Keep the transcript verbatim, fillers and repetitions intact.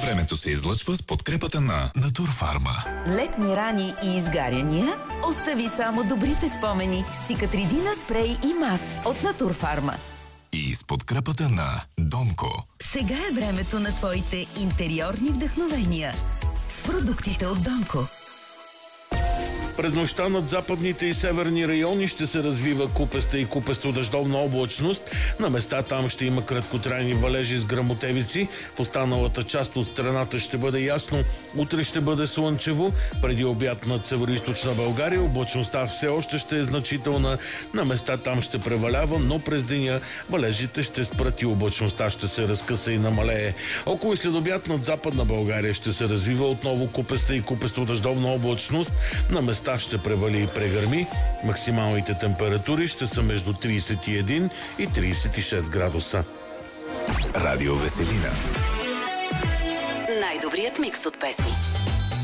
Времето се излъчва с подкрепата на Натурфарма. Летни рани и изгаряния? Остави само добрите спомени с Цикатридина спрей и мас от Натурфарма. И с подкрепата на Донко. Сега е времето на твоите интериорни вдъхновения с продуктите от Донко. През нощта над западните и северни райони ще се развива купеста и купесто-дъждовна облачност. На места там ще има краткотрайни валежи с гръмотевици. В останалата част от страната ще бъде ясно. Утре ще бъде слънчево. Преди обяд над североизточна България облачността все още ще е значителна. На места там ще превалява, но през деня валежите ще спрат и облачността ще се разкъса и намалее. Около следобед над западна България ще се развива отново купеста и купесто-дъждовна облачност. На места ще превали и прегърми. Максималните температури ще са между тридесет и един и тридесет и шест градуса. Радио Веселина. Най-добрият микс от песни.